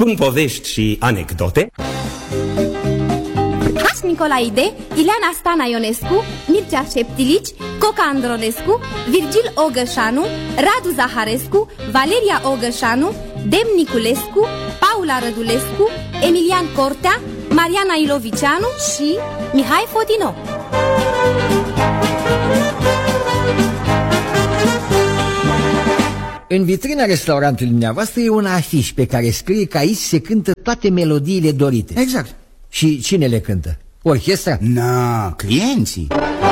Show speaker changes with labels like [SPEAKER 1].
[SPEAKER 1] Spun povești și anecdote.
[SPEAKER 2] Nicolaide, Ileana Stana Ionescu, Mircea Șeptilici, Coca Andronescu, Virgil Ogășanu, Radu Zaharescu, Valeria Ogășanu, Dem Niculescu, Paula Rădulescu, Emilian Cortea, Mariana Ilovicianu și Mihai Fotino.
[SPEAKER 3] În vitrina restaurantului dumneavoastră e un afiș pe care scrie că aici se cântă toate melodiile dorite.
[SPEAKER 4] Exact.
[SPEAKER 3] Și cine le cântă? Orchestra?
[SPEAKER 4] Na, clienții.